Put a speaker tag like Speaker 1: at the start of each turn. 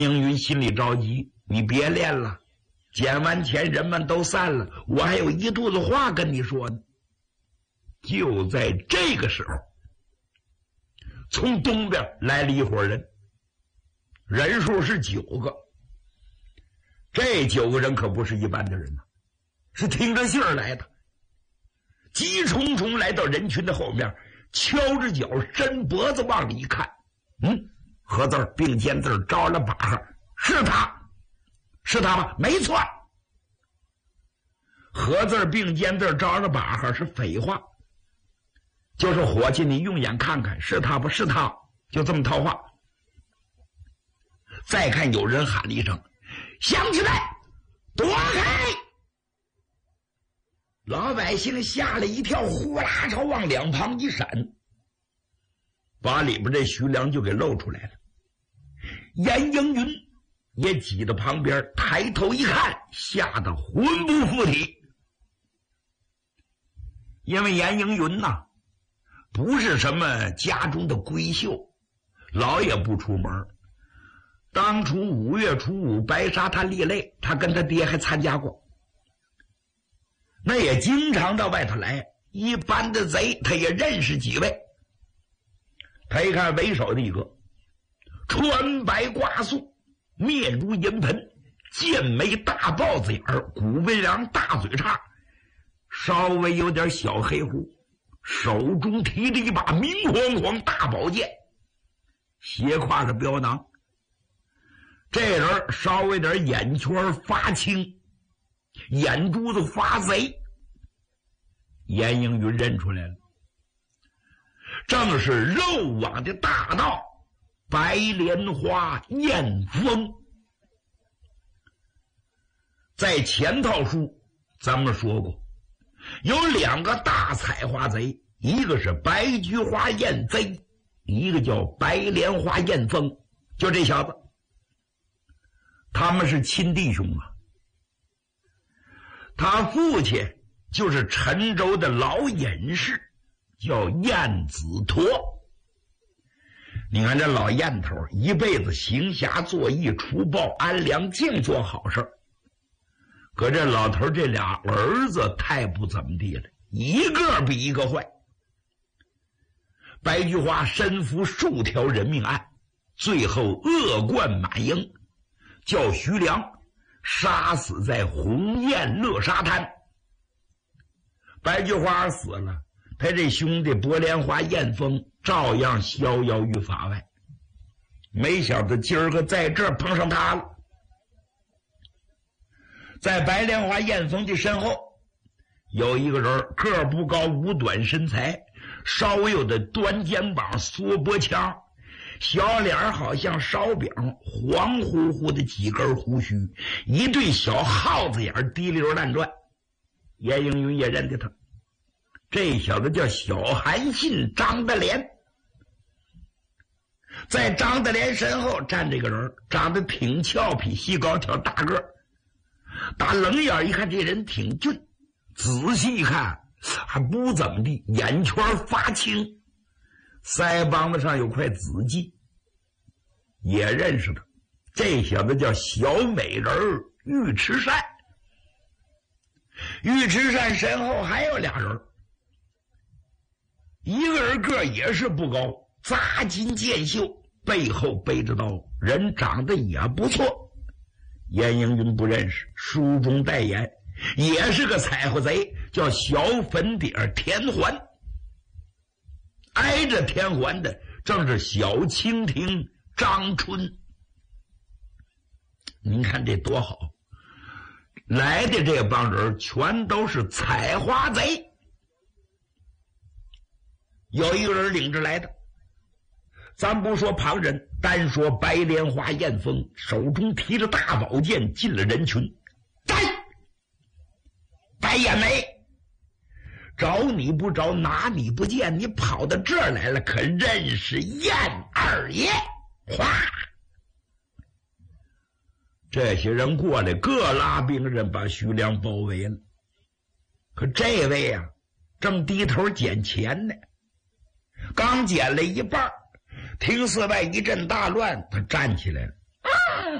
Speaker 1: 应云心里着急，你别练了，捡完钱人们都散了，我还有一肚子话跟你说呢。就在这个时候，从东边来了一伙人，人数是9个。这9个人可不是一般的人呐，是听着信儿来的，急冲冲来到人群的后面，敲着脚，伸脖子往里一看，合字并肩字招了把号，是他，是他吗？没错，合字并肩字招了把号是废话，就是伙计，你用眼看看，是他不是他，就这么套话。再看有人喊了一声，响起来，躲开！老百姓吓了一跳，呼啦朝往两旁一闪，把里边这徐良就给露出来了。严应云也挤到旁边，抬头一看，吓得魂不附体。因为严应云呐，不是什么家中的闺秀，老也不出门。当初5月初5白沙滩立擂，他跟他爹还参加过，那也经常到外头来，一般的贼他也认识几位。他一看为首的一个，穿白挂素，面如银盆，剑眉大豹子眼，骨背梁大嘴叉，稍微有点小黑胡，手中提着一把明晃晃大宝剑，斜挎着镖囊。这人稍微点眼圈发青，眼珠子发贼，严应云认出来了，正是肉网的大盗白莲花燕峰。在前套书咱们说过，有2个大采花贼，一个是白菊花燕飞，一个叫白莲花燕峰，就这小子，他们是亲弟兄啊。他父亲就是陈州的老隐士，叫燕子陀。你看这老燕头一辈子行侠作义，除暴安良，净做好事，可这老头这俩儿子太不怎么地了，一个比一个坏。白菊花身负数条人命案，最后恶贯满盈，叫徐良杀死在鸿雁乐沙滩。白菊花死了，他这兄弟白莲花燕峰照样逍遥于法外。没想到今儿个在这儿碰上他了。在白莲花燕峰的身后有一个人，个儿不高，五短身材，稍微有的端肩膀，缩脖腔，小脸好像烧饼，黄乎乎的几根胡须，一对小耗子眼滴溜乱转。严应云也认得他，这小子叫小韩信张德莲。在张德莲身后站这个人，长得挺俏皮，细高挑大个，打冷眼一看这人挺俊，仔细一看还不怎么地，眼圈发青，腮帮子上有块紫迹，也认识他。这小子叫小美人尉迟善。尉迟善身后还有俩人，一个人个也是不高，扎金剑袖，背后背着刀，人长得也不错。严应云不认识，书中代言，也是个采花贼，叫小粉底田环。挨着田环的正是小蜻蜓张春。您看这多好，来的这帮人全都是采花贼。有一个人领着来的，咱不说旁人，单说白莲花燕峰，手中提着大宝剑进了人群。站！白眼眉，找你不着，拿你不见，你跑到这儿来了，可认识燕二爷？哗！这些人过来，各拉兵刃把徐良包围了。可这位啊，正低头捡钱呢，刚捡了一半，听四外一阵大乱，他站起来了。